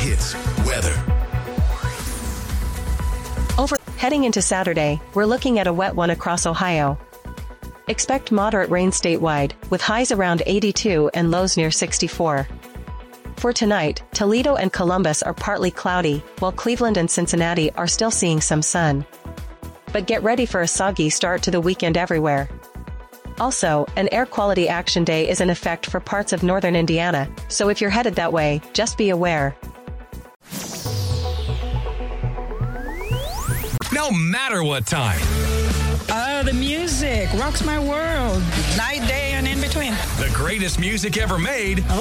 Hits weather. Heading into Saturday, we're looking at a wet one across Ohio. Expect moderate rain statewide, with highs around 82 and lows near 64. For tonight, Toledo and Columbus are partly cloudy, while Cleveland and Cincinnati are still seeing some sun. But get ready for a soggy start to the weekend everywhere. Also, an air quality action day is in effect for parts of northern Indiana, so if you're headed that way, just be aware. No matter what time. The music rocks my world. Night, day, and in between. The greatest music ever made.